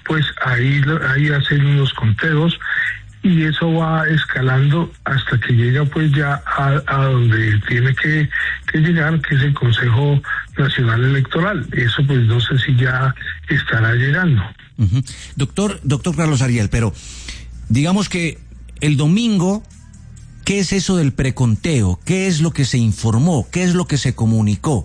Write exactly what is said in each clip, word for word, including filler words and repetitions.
pues ahí, ahí hacen unos conteos y eso va escalando hasta que llega pues ya a, a donde tiene que, que llegar, que es el Consejo Nacional Electoral. Eso pues no sé si ya estará llegando. Uh-huh. Doctor, doctor Carlos Ariel, pero digamos que el domingo, ¿qué es eso del preconteo? ¿Qué es lo que se informó? ¿Qué es lo que se comunicó?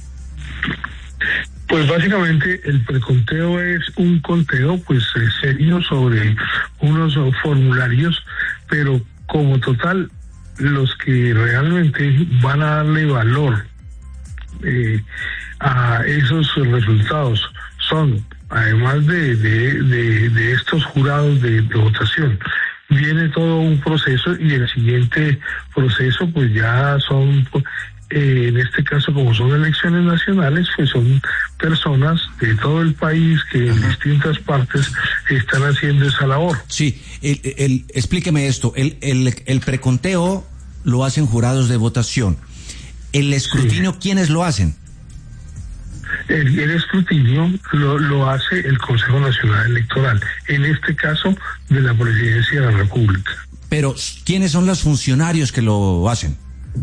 Pues básicamente el preconteo es un conteo pues serio sobre unos formularios, pero como total los que realmente van a darle valor eh, a esos resultados son, además de, de, de, de estos jurados de, de votación, viene todo un proceso y el siguiente proceso pues ya son... Eh, en este caso, como son elecciones nacionales, pues son personas de todo el país que en distintas partes están haciendo esa labor. Sí, el, el, explíqueme esto, el, el, el preconteo lo hacen jurados de votación. ¿El escrutinio sí. quiénes lo hacen? El, el escrutinio lo, lo hace el Consejo Nacional Electoral, en este caso de la Presidencia de la República. Pero, ¿quiénes son los funcionarios que lo hacen?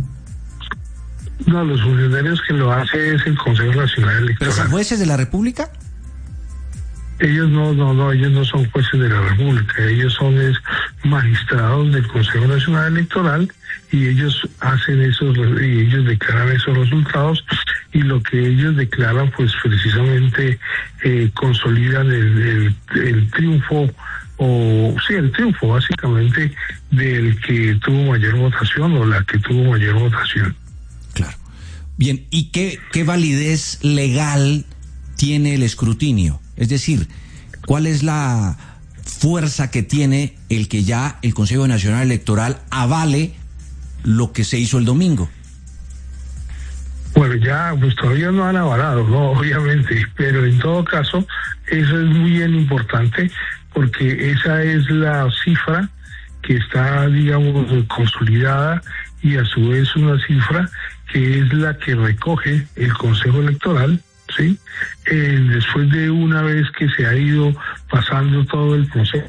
No, los funcionarios que lo hace es el Consejo Nacional Electoral. ¿Pero son jueces de la República? Ellos no, no, no, ellos no son jueces de la República, ellos son es, magistrados del Consejo Nacional Electoral y ellos hacen esos, y ellos declaran esos resultados y lo que ellos declaran pues precisamente eh, consolidan el, el, el triunfo o sí, el triunfo básicamente del que tuvo mayor votación o la que tuvo mayor votación. Claro. Bien, ¿y qué, qué validez legal tiene el escrutinio? Es decir, ¿cuál es la fuerza que tiene el que ya el Consejo Nacional Electoral avale lo que se hizo el domingo? Bueno, ya pues todavía no han avalado, no, obviamente, pero en todo caso eso es muy bien importante porque esa es la cifra que está, digamos, consolidada y a su vez una cifra que es la que recoge el Consejo Electoral, ¿sí? Eh, después de una vez que se ha ido pasando todo el proceso.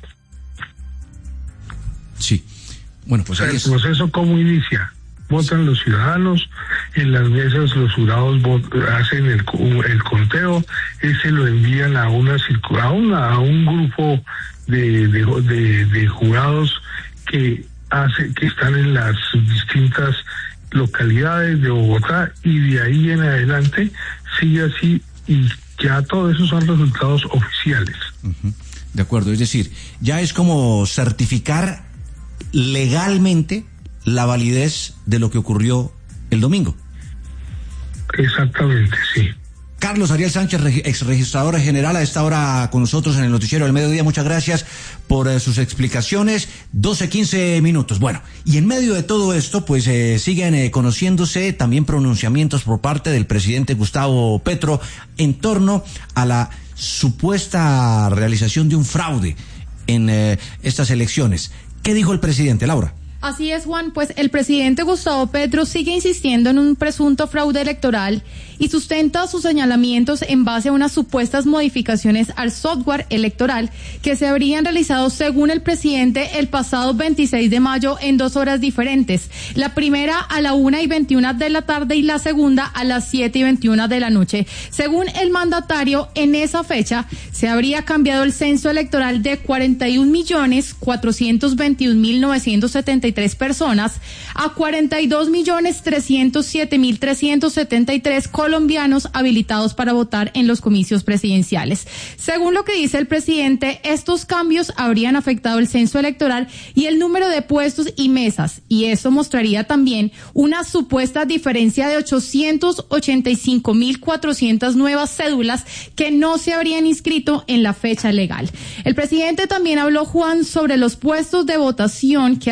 Sí. Bueno, pues o sea, ahí el es... proceso cómo inicia. Votan los ciudadanos, en las mesas los jurados vot- hacen el, el conteo, ese lo envían a una a una a un grupo de, de, de, de jurados que hace que están en las distintas localidades de Bogotá y de ahí en adelante sigue así y ya todos esos son resultados oficiales. Uh-huh. De acuerdo, es decir, ya es como certificar legalmente la validez de lo que ocurrió el domingo. Exactamente, sí. Carlos Ariel Sánchez, ex registrador general, a esta hora con nosotros en el Noticiero del Mediodía. Muchas gracias por eh, sus explicaciones. doce, quince minutos. Bueno, y en medio de todo esto, pues eh, siguen eh, conociéndose también pronunciamientos por parte del presidente Gustavo Petro en torno a la supuesta realización de un fraude en eh, estas elecciones. ¿Qué dijo el presidente, Laura? Así es, Juan, pues el presidente Gustavo Petro sigue insistiendo en un presunto fraude electoral y sustenta sus señalamientos en base a unas supuestas modificaciones al software electoral que se habrían realizado, según el presidente, el pasado veintiséis de mayo en dos horas diferentes. La primera a la una y veintiuna de la tarde y la segunda a las siete y veintiuna de la noche. Según el mandatario, en esa fecha se habría cambiado el censo electoral de cuarenta y un millones cuatrocientos veintiún mil novecientos setenta y tres personas a cuarenta y dos millones trescientos siete mil trescientos setenta y tres colombianos habilitados para votar en los comicios presidenciales. Según lo que dice el presidente, estos cambios habrían afectado el censo electoral y el número de puestos y mesas, y eso mostraría también una supuesta diferencia de ochocientos ochenta y cinco mil cuatrocientas nuevas cédulas que no se habrían inscrito en la fecha legal. El presidente también habló, Juan, sobre los puestos de votación que habrían pasado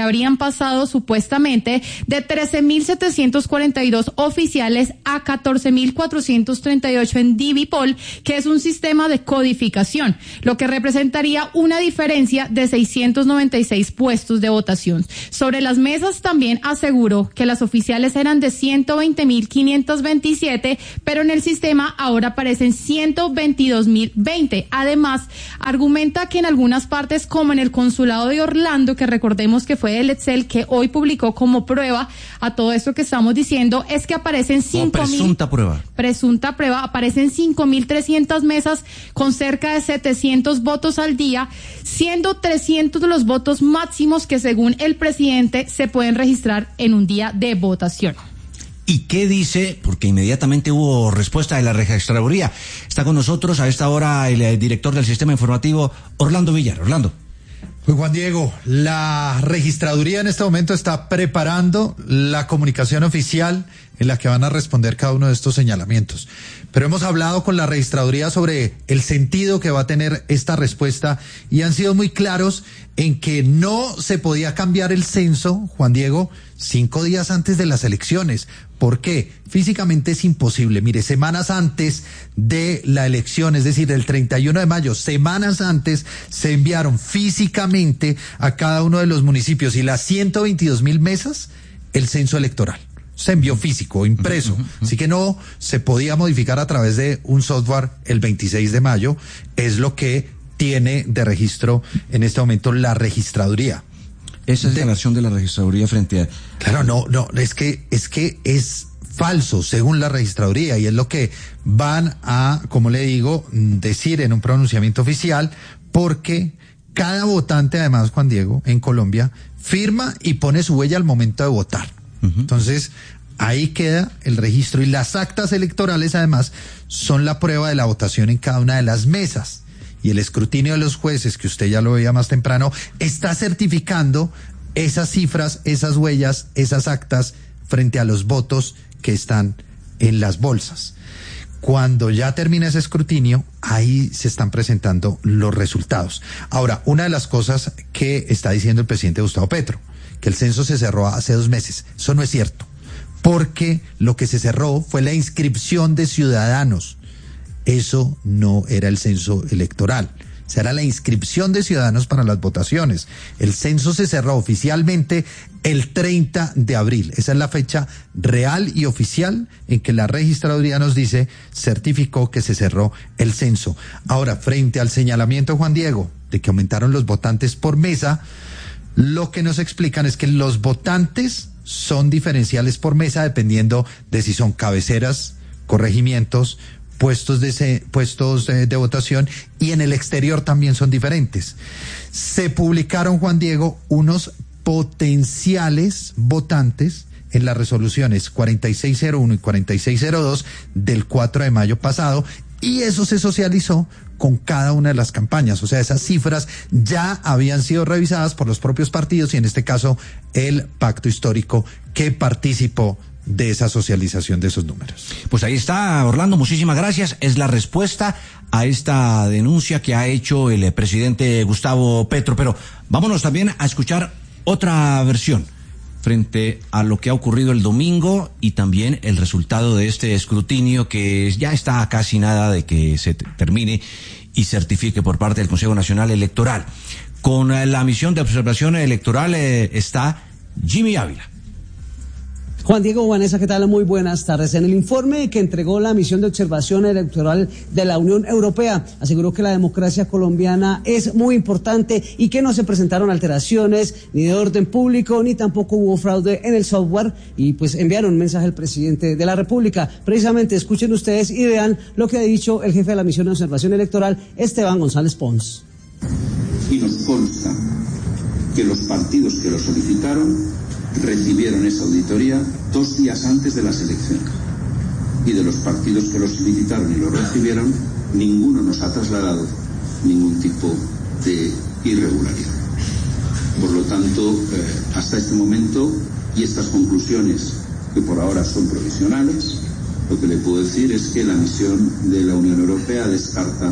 pasado supuestamente de trece mil setecientos cuarenta y dos oficiales a catorce mil cuatrocientos treinta y ocho en Divipol, que es un sistema de codificación, lo que representaría una diferencia de seiscientos noventa y seis puestos de votación. Sobre las mesas también aseguró que las oficiales eran de ciento veinte mil quinientos veintisiete, pero en el sistema ahora aparecen ciento veintidós mil veinte. Además, argumenta que en algunas partes, como en el consulado de Orlando, que recordemos que fue el Excel que hoy publicó como prueba a todo esto que estamos diciendo, es que aparecen cinco mil... Presunta prueba. Presunta prueba, aparecen cinco mil trescientas mesas con cerca de setecientos votos al día, siendo trescientos de los votos máximos que según el presidente se pueden registrar en un día de votación. ¿Y qué dice? Porque inmediatamente hubo respuesta de la registraduría. Está con nosotros a esta hora el, el director del sistema informativo, Orlando Villar. Orlando. Pues Juan Diego, la registraduría en este momento está preparando la comunicación oficial en la que van a responder cada uno de estos señalamientos. Pero hemos hablado con la registraduría sobre el sentido que va a tener esta respuesta y han sido muy claros en que no se podía cambiar el censo, Juan Diego, cinco días antes de las elecciones. ¿Por qué? Físicamente es imposible. Mire, semanas antes de la elección, es decir, el treinta y uno de mayo, semanas antes, se enviaron físicamente a cada uno de los municipios y las ciento veintidós mil mesas el censo electoral. Se envió físico, impreso, así que no se podía modificar a través de un software el veintiséis de mayo, es lo que tiene de registro en este momento la registraduría. Esa es de, la versión de la registraduría frente a... Claro, no, no, es que, es que es falso según la registraduría y es lo que van a, como le digo, decir en un pronunciamiento oficial, porque cada votante, además, Juan Diego, en Colombia, firma y pone su huella al momento de votar. Entonces, ahí queda el registro y las actas electorales, además, son la prueba de la votación en cada una de las mesas. Y el escrutinio de los jueces, que usted ya lo veía más temprano, está certificando esas cifras, esas huellas, esas actas frente a los votos que están en las bolsas. Cuando ya termina ese escrutinio, ahí se están presentando los resultados. Ahora, una de las cosas que está diciendo el presidente Gustavo Petro, que el censo se cerró hace dos meses. Eso no es cierto, porque lo que se cerró fue la inscripción de ciudadanos. Eso no era el censo electoral, será la inscripción de ciudadanos para las votaciones. El censo se cerró oficialmente el treinta de abril. Esa es la fecha real y oficial en que la registraduría nos dice, certificó que se cerró el censo. Ahora, frente al señalamiento, Juan Diego, de que aumentaron los votantes por mesa, lo que nos explican es que los votantes son diferenciales por mesa dependiendo de si son cabeceras, corregimientos, puestos de puestos de, de votación, y en el exterior también son diferentes. Se publicaron, Juan Diego, unos potenciales votantes en las resoluciones cuarenta y seis cero uno y cuarenta y seis cero dos del cuatro de mayo pasado, y eso se socializó con cada una de las campañas. O sea, esas cifras ya habían sido revisadas por los propios partidos y en este caso el pacto histórico que participó de esa socialización de esos números. Pues ahí está, Orlando, muchísimas gracias. Es la respuesta a esta denuncia que ha hecho el presidente Gustavo Petro. Pero vámonos también a escuchar otra versión frente a lo que ha ocurrido el domingo y también el resultado de este escrutinio que ya está a casi nada de que se termine y certifique por parte del Consejo Nacional Electoral. Con la misión de observación electoral eh, está Jimmy Ávila. Juan Diego, Vanessa, ¿qué tal? Muy buenas tardes. En el informe que entregó la misión de observación electoral de la Unión Europea, aseguró que la democracia colombiana es muy importante y que no se presentaron alteraciones ni de orden público ni tampoco hubo fraude en el software, y pues enviaron un mensaje al presidente de la República. Precisamente escuchen ustedes y vean lo que ha dicho el jefe de la misión de observación electoral, Esteban González Pons. Y nos consta que los partidos que lo solicitaron recibieron esa auditoría dos días antes de las elecciones, y de los partidos que lo solicitaron y lo recibieron, ninguno nos ha trasladado ningún tipo de irregularidad. Por lo tanto, eh, hasta este momento, y estas conclusiones que por ahora son provisionales, lo que le puedo decir es que la misión de la Unión Europea descarta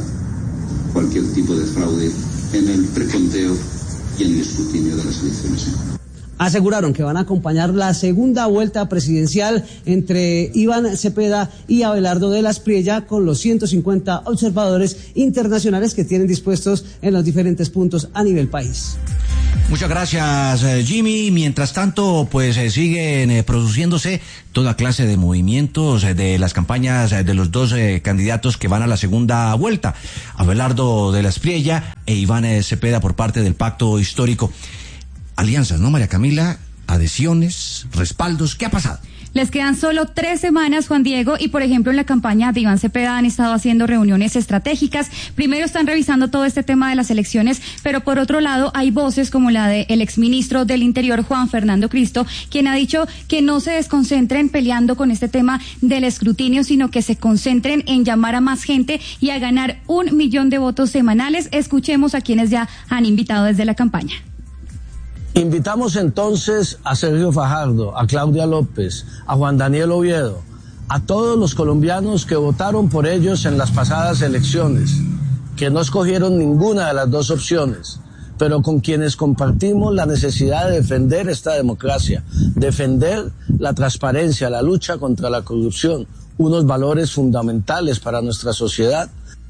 cualquier tipo de fraude en el preconteo y en el escrutinio de las elecciones. aseguraron que van a acompañar la segunda vuelta presidencial entre Iván Cepeda y Abelardo de la Espriella con los ciento cincuenta observadores internacionales que tienen dispuestos en los diferentes puntos a nivel país. Muchas gracias, Jimmy. Mientras tanto, pues eh, siguen eh, produciéndose toda clase de movimientos eh, de las campañas eh, de los dos eh, candidatos que van a la segunda vuelta, Abelardo de la Espriella e Iván eh, Cepeda por parte del Pacto Histórico. Alianzas, ¿no, María Camila? Adhesiones, respaldos, ¿qué ha pasado? Les quedan solo tres semanas, Juan Diego, y por ejemplo en la campaña de Iván Cepeda han estado haciendo reuniones estratégicas. Primero están revisando todo este tema de las elecciones, pero por otro lado hay voces como la del exministro del Interior, Juan Fernando Cristo, quien ha dicho que no se desconcentren peleando con este tema del escrutinio, sino que se concentren en llamar a más gente y a ganar un millón de votos semanales. Escuchemos a quienes ya han invitado desde la campaña. Invitamos entonces a Sergio Fajardo, a Claudia López, a Juan Daniel Oviedo, a todos los colombianos que votaron por ellos en las pasadas elecciones, que no escogieron ninguna de las dos opciones, pero con quienes compartimos la necesidad de defender esta democracia, defender la transparencia, la lucha contra la corrupción, unos valores fundamentales para nuestra sociedad.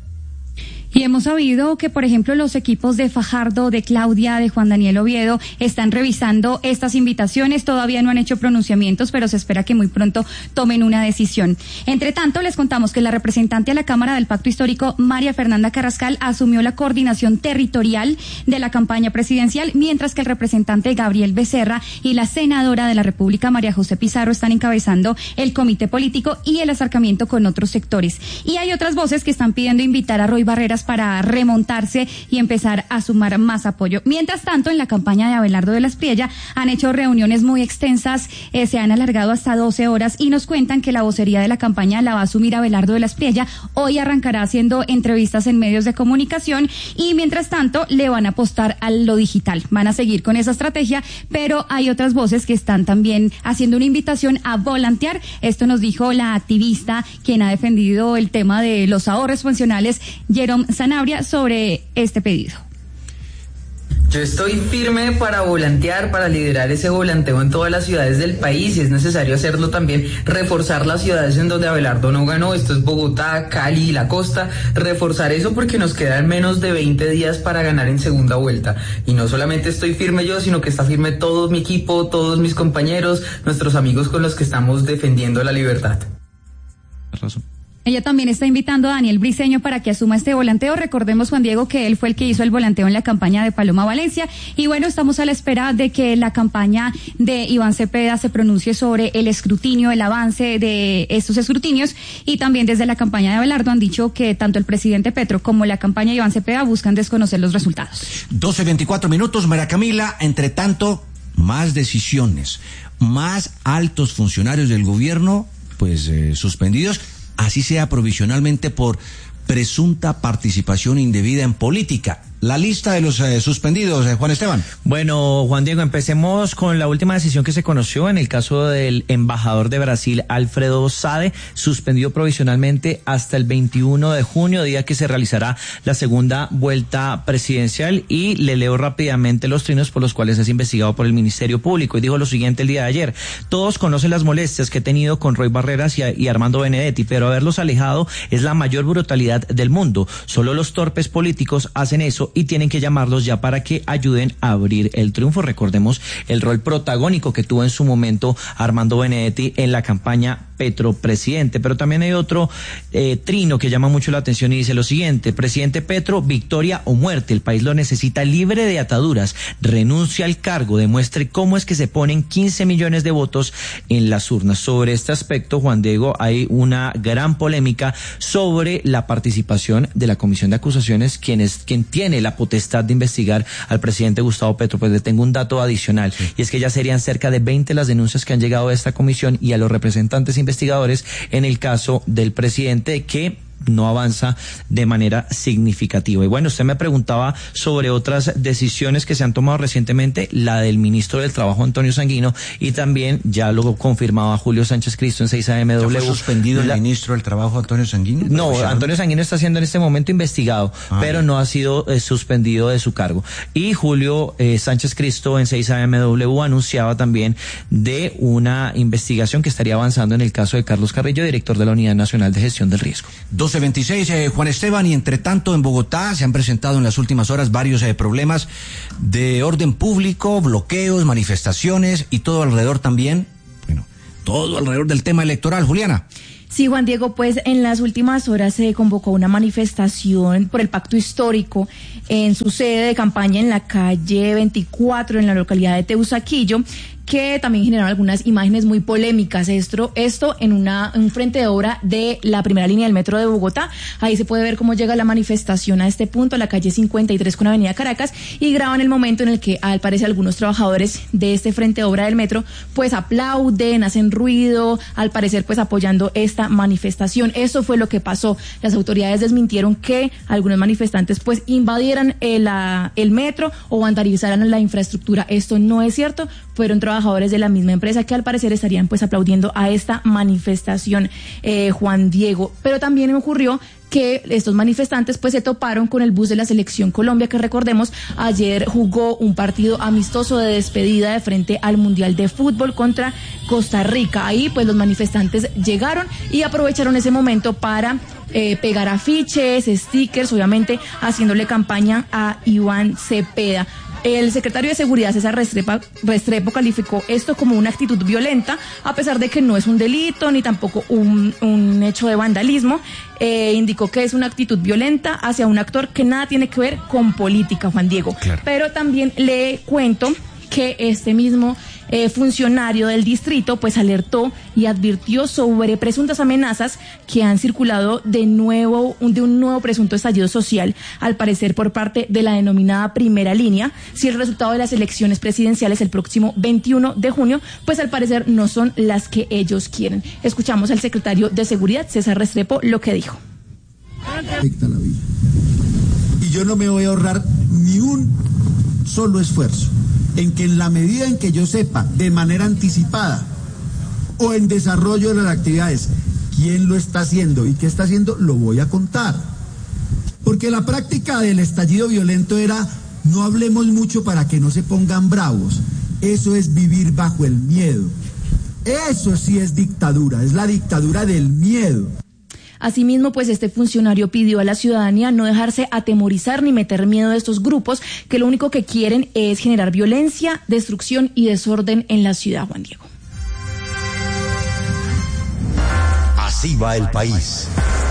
Y hemos sabido que, por ejemplo, los equipos de Fajardo, de Claudia, de Juan Daniel Oviedo están revisando estas invitaciones. Todavía no han hecho pronunciamientos, pero se espera que muy pronto tomen una decisión. Entre tanto, les contamos que la representante a la Cámara del Pacto Histórico, María Fernanda Carrascal, asumió la coordinación territorial de la campaña presidencial, mientras que el representante Gabriel Becerra y la senadora de la República, María José Pizarro, están encabezando el comité político y el acercamiento con otros sectores. Y hay otras voces que están pidiendo invitar a Roy Barreras para remontarse y empezar a sumar más apoyo. Mientras tanto, en la campaña de Abelardo de la Espriella han hecho reuniones muy extensas, eh, se han alargado hasta doce horas y nos cuentan que la vocería de la campaña la va a asumir Abelardo de la Espriella. Hoy arrancará haciendo entrevistas en medios de comunicación y mientras tanto le van a apostar a lo digital. Van a seguir con esa estrategia, pero hay otras voces que están también haciendo una invitación a volantear. Esto nos dijo la activista quien ha defendido el tema de los ahorros pensionales, Jerome Sanabria, sobre este pedido. Yo estoy firme para volantear, para liderar ese volanteo en todas las ciudades del país y es necesario hacerlo también, reforzar las ciudades en donde Abelardo no ganó, esto es Bogotá, Cali y la costa, reforzar eso porque nos quedan menos de veinte días para ganar en segunda vuelta. Y no solamente estoy firme yo, sino que está firme todo mi equipo, todos mis compañeros, nuestros amigos con los que estamos defendiendo la libertad. Razón. Ella también está invitando a Daniel Briceño para que asuma este volanteo. Recordemos, Juan Diego, que él fue el que hizo el volanteo en la campaña de Paloma Valencia. Y bueno, estamos a la espera de que la campaña de Iván Cepeda se pronuncie sobre el escrutinio, el avance de estos escrutinios. Y también desde la campaña de Abelardo han dicho que tanto el presidente Petro como la campaña de Iván Cepeda buscan desconocer los resultados. doce veinticuatro minutos, María Camila. Entre tanto, más decisiones, más altos funcionarios del gobierno, pues eh, suspendidos, así sea provisionalmente por presunta participación indebida en política. La lista de los eh, suspendidos, eh, Juan Esteban. Bueno, Juan Diego, empecemos con la última decisión que se conoció en el caso del embajador de Brasil, Alfredo Sade, suspendido provisionalmente hasta el veintiuno de junio, día que se realizará la segunda vuelta presidencial, y le leo rápidamente los trinos por los cuales es investigado por el Ministerio Público. Y dijo lo siguiente el día de ayer: todos conocen las molestias que he tenido con Roy Barreras y, y Armando Benedetti, pero haberlos alejado es la mayor brutalidad del mundo. Solo los torpes políticos hacen eso y tienen que llamarlos ya para que ayuden a abrir el triunfo. Recordemos el rol protagónico que tuvo en su momento Armando Benedetti en la campaña Petro presidente. Pero también hay otro eh, trino que llama mucho la atención y dice lo siguiente: presidente Petro, victoria o muerte, el país lo necesita libre de ataduras, renuncia al cargo, demuestre cómo es que se ponen quince millones de votos en las urnas. Sobre este aspecto, Juan Diego, hay una gran polémica sobre la participación de la Comisión de Acusaciones, quien es quien tiene la potestad de investigar al presidente Gustavo Petro. Pues le tengo un dato adicional, sí. Y es que ya serían cerca de veinte las denuncias que han llegado a esta comisión y a los representantes investigadores en el caso del presidente, que no avanza de manera significativa. Y bueno, usted me preguntaba sobre otras decisiones que se han tomado recientemente, la del ministro del Trabajo, Antonio Sanguino, y también ya lo confirmaba Julio Sánchez Cristo en seis A M W. ¿Fue suspendido la... el ministro del Trabajo, Antonio Sanguino? No, Antonio Sanguino está siendo en este momento investigado, ah, pero bien. no ha sido eh, suspendido de su cargo. Y Julio eh, Sánchez Cristo en seis A M W anunciaba también de una investigación que estaría avanzando en el caso de Carlos Carrillo, director de la Unidad Nacional de Gestión del Riesgo. doce veintiséis, eh, Juan Esteban, y entre tanto en Bogotá se han presentado en las últimas horas varios eh, problemas de orden público, bloqueos, manifestaciones y todo alrededor también, bueno, todo alrededor del tema electoral. Juliana. Sí, Juan Diego, pues en las últimas horas se convocó una manifestación por el pacto histórico en su sede de campaña en la calle veinticuatro, en la localidad de Teusaquillo, que también generaron algunas imágenes muy polémicas. Esto, esto en una, un frente de obra de la primera línea del metro de Bogotá. Ahí se puede ver cómo llega la manifestación a este punto, a la calle cincuenta y tres con Avenida Caracas, y graban el momento en el que, al parecer, algunos trabajadores de este frente de obra del metro, pues aplauden, hacen ruido, al parecer, pues apoyando esta manifestación. Eso fue lo que pasó. Las autoridades desmintieron que algunos manifestantes, pues, invadieran el, uh, el metro o vandalizaran la infraestructura. Esto no es cierto. Fueron trabajadores de la misma empresa que al parecer estarían pues aplaudiendo a esta manifestación, eh, Juan Diego. Pero también ocurrió que estos manifestantes pues se toparon con el bus de la Selección Colombia, que recordemos ayer jugó un partido amistoso de despedida de frente al Mundial de Fútbol contra Costa Rica. Ahí pues los manifestantes llegaron y aprovecharon ese momento para eh, pegar afiches, stickers, obviamente haciéndole campaña a Iván Cepeda. El secretario de Seguridad, César Restrepo, Restrepo, calificó esto como una actitud violenta, a pesar de que no es un delito ni tampoco un, un hecho de vandalismo. Eh, indicó que es una actitud violenta hacia un actor que nada tiene que ver con política, Juan Diego. Claro. Pero también le cuento que este mismo eh, funcionario del distrito pues alertó y advirtió sobre presuntas amenazas que han circulado de nuevo, de un nuevo presunto estallido social, al parecer por parte de la denominada primera línea, si el resultado de las elecciones presidenciales el próximo veintiuno de junio, pues al parecer no son las que ellos quieren. Escuchamos al secretario de Seguridad, César Restrepo, lo que dijo. Y yo no me voy a ahorrar ni un solo esfuerzo en que, en la medida en que yo sepa de manera anticipada o en desarrollo de las actividades quién lo está haciendo y qué está haciendo, lo voy a contar. Porque la práctica del estallido violento era: no hablemos mucho para que no se pongan bravos. Eso es vivir bajo el miedo. Eso sí es dictadura, es la dictadura del miedo. Asimismo, pues este funcionario pidió a la ciudadanía no dejarse atemorizar ni meter miedo a estos grupos, que lo único que quieren es generar violencia, destrucción y desorden en la ciudad, Juan Diego. Así va el país.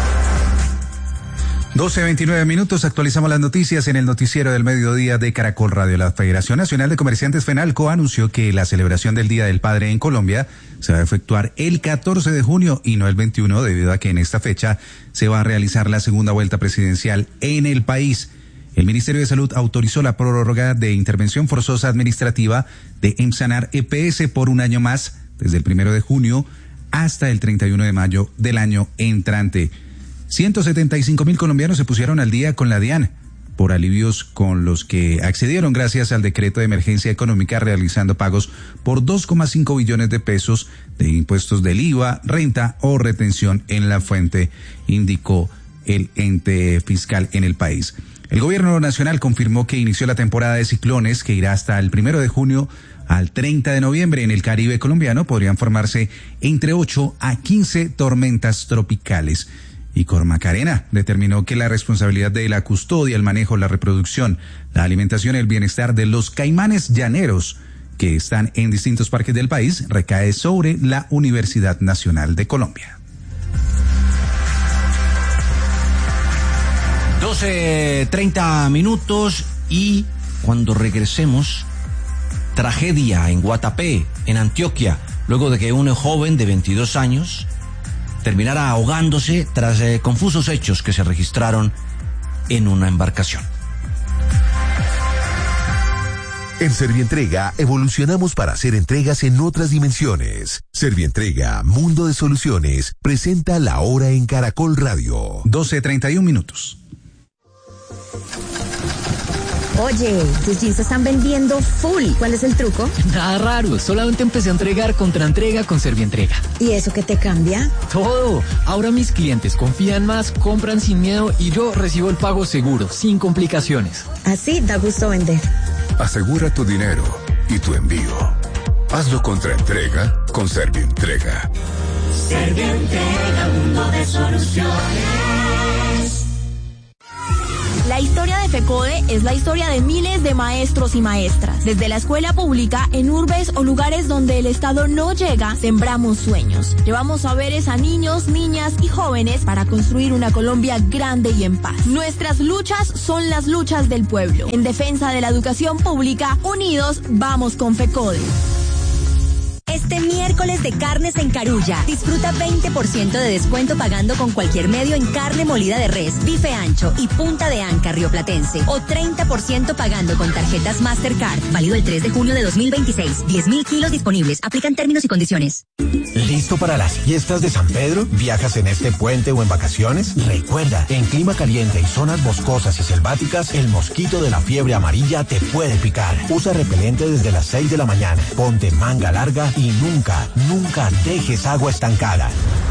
doce veintinueve minutos, actualizamos las noticias en el noticiero del mediodía de Caracol Radio. La Federación Nacional de Comerciantes FENALCO anunció que la celebración del Día del Padre en Colombia se va a efectuar el catorce de junio y no el veintiuno, debido a que en esta fecha se va a realizar la segunda vuelta presidencial en el país. El Ministerio de Salud autorizó la prórroga de intervención forzosa administrativa de Emsanar E P S por un año más, desde el primero de junio hasta el treinta y uno de mayo del año entrante. ciento setenta y cinco mil colombianos se pusieron al día con la DIAN por alivios con los que accedieron gracias al decreto de emergencia económica, realizando pagos por dos coma cinco billones de pesos de impuestos del I V A, renta o retención en la fuente, indicó el ente fiscal en el país. El gobierno nacional confirmó que inició la temporada de ciclones, que irá hasta el primero de junio al treinta de noviembre. En el Caribe colombiano podrían formarse entre ocho a quince tormentas tropicales. Y Cormacarena determinó que la responsabilidad de la custodia, el manejo, la reproducción, la alimentación y el bienestar de los caimanes llaneros que están en distintos parques del país recae sobre la Universidad Nacional de Colombia. doce treinta minutos, y cuando regresemos, tragedia en Guatapé, en Antioquia, luego de que un joven de veintidós años terminara ahogándose tras eh, confusos hechos que se registraron en una embarcación. En Servientrega evolucionamos para hacer entregas en otras dimensiones. Servientrega, Mundo de Soluciones, presenta La Hora en Caracol Radio. doce treinta y un minutos. Oye, tus jeans se están vendiendo full. ¿Cuál es el truco? Nada raro, solamente empecé a entregar contra entrega con Servientrega. ¿Y eso qué te cambia? Todo. Ahora mis clientes confían más, compran sin miedo y yo recibo el pago seguro, sin complicaciones. Así da gusto vender. Asegura tu dinero y tu envío. Hazlo contra entrega con Servientrega. Servientrega, mundo de soluciones. La historia de FECODE es la historia de miles de maestros y maestras. Desde la escuela pública, en urbes o lugares donde el Estado no llega, sembramos sueños. Llevamos saberes a niños, niñas y jóvenes para construir una Colombia grande y en paz. Nuestras luchas son las luchas del pueblo. En defensa de la educación pública, unidos, vamos con FECODE. Este miércoles de carnes en Carulla. Disfruta veinte por ciento de descuento pagando con cualquier medio en carne molida de res, bife ancho y punta de anca rioplatense. O treinta por ciento pagando con tarjetas Mastercard. Válido el tres de junio de dos mil veintiséis. diez mil kilos disponibles. Aplican términos y condiciones. ¿Listo para las fiestas de San Pedro? ¿Viajas en este puente o en vacaciones? Recuerda, en clima caliente y zonas boscosas y selváticas, el mosquito de la fiebre amarilla te puede picar. Usa repelente desde las seis de la mañana. Ponte manga larga y nunca, nunca dejes agua estancada.